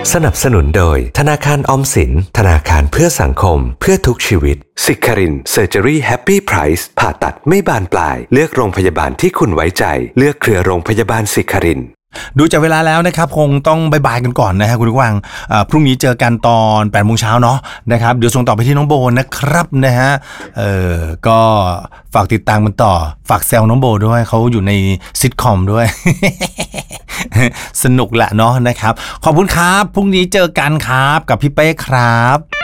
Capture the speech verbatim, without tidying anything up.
สนับสนุนโดยธนาคารออมสินธนาคารเพื่อสังคมเพื่อทุกชีวิตสิครินเซอร์เจอรี่แฮปปี้ไพรส์ผ่าตัดไม่บานปลายเลือกโรงพยาบาลที่คุณไว้ใจเลือกเครือโรงพยาบาลสิครินดูจากเวลาแล้วนะครับคงต้องบายบายกันก่อนนะฮะคุณผู้ฟังพรุ่งนี้เจอกันตอนแปดโมงเช้าเนาะนะครับเดี๋ยวส่งต่อไปที่น้องโบนะครับนะฮะเออก็ฝากติดตามกันต่อฝากแซวน้องโบด้วยเขาอยู่ในซิทคอมด้วย สนุกแหละเนาะนะครับขอบคุณครับพรุ่งนี้เจอกันครับกับพี่เป้ครับ